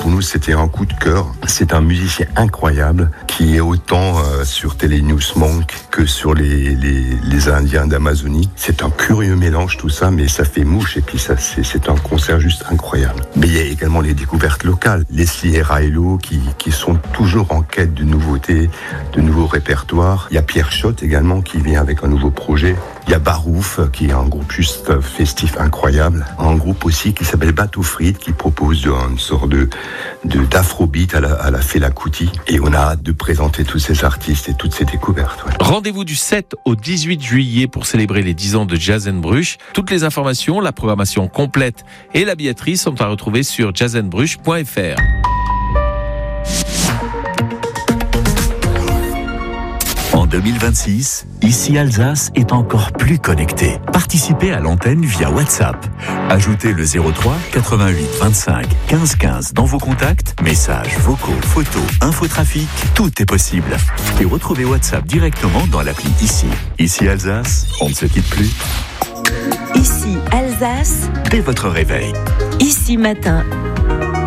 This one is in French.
pour nous, c'était un coup de cœur. C'est un musicien incroyable qui est autant sur Télé News Monk que sur les Indiens d'Amazonie. C'est un curieux mélange tout ça, mais ça fait mouche et puis c'est un concert juste incroyable. Mais il y a également les découvertes locales. Leslie et Railo qui sont toujours en quête de nouveautés, de nouveaux répertoires. Il y a Pierre Schott également qui vient avec un nouveau projet. Il y a Barouf qui est un groupe juste festif incroyable. Un groupe aussi qui s'appelle Bateau Frites qui propose une sorte d'afrobeat à la Fela Kuti. Et on a hâte de présenter tous ces artistes et toutes ces découvertes. Ouais. Rendez-vous du 7 au 18 juillet pour célébrer les 10 ans de Jazz & Bruges. Toutes les informations, la programmation complète et la billetterie sont à retrouver sur jazzandbruges.fr. En 2026, ici Alsace est encore plus connectée. Participez à l'antenne via WhatsApp. Ajoutez le 03 88 25 15 15 dans vos contacts. Messages, vocaux, photos, infotrafic, tout est possible. Et retrouvez WhatsApp directement dans l'appli Ici. Ici Alsace, on ne se quitte plus. Ici Alsace, Dès votre réveil. Ici matin.